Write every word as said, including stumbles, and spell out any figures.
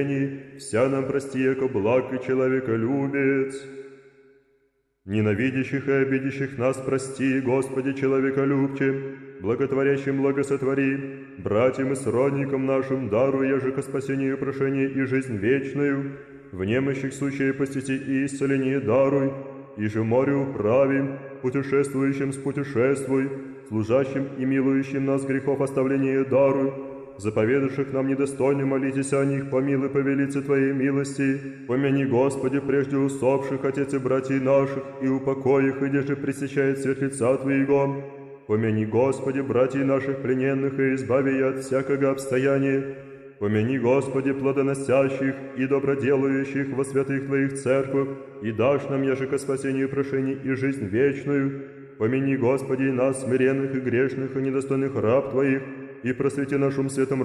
вся нам прости, яко благ и человеколюбец. Ненавидящих и обидящих нас прости, Господи, человеколюбче, благотворящим благосотвори, братьям и сродникам нашим даруй, яже ко спасению прошение и жизнь вечную, в немощих случае посети и исцеление даруй, и же море управи, путешествующим спутешествуй, служащим и милующим нас грехов оставление даруй, заповедавших нам недостойно молитесь о них, помилуй по велице Твоей милости, помяни, Господи, прежде усопших, отец и братьев наших, и упокой их, и же пресещает свет лица Твоего. Помяни, Господи, братьев наших плененных, и избави их от всякого обстояния. Помяни, Господи, плодоносящих и доброделающих во святых Твоих церквах, и дашь нам, яже ко спасению прошений и жизнь вечную. Помяни, Господи, и нас, смиренных и грешных, и недостойных раб Твоих, и просвети нашим светом